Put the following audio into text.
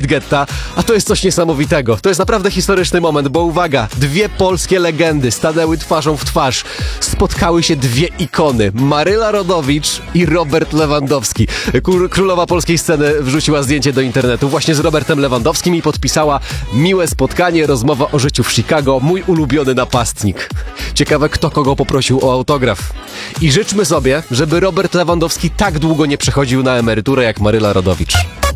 Getta, a to jest coś niesamowitego. To jest naprawdę historyczny moment, bo uwaga, dwie polskie legendy stanęły twarzą w twarz. Spotkały się dwie ikony, Maryla Rodowicz i Robert Lewandowski. Królowa polskiej sceny wrzuciła zdjęcie do internetu właśnie z Robertem Lewandowskim i podpisała: miłe spotkanie, rozmowa o życiu w Chicago, mój ulubiony napastnik. Ciekawe, kto kogo poprosił o autograf. I życzmy sobie, żeby Robert Lewandowski tak długo nie przechodził na emeryturę jak Maryla Rodowicz.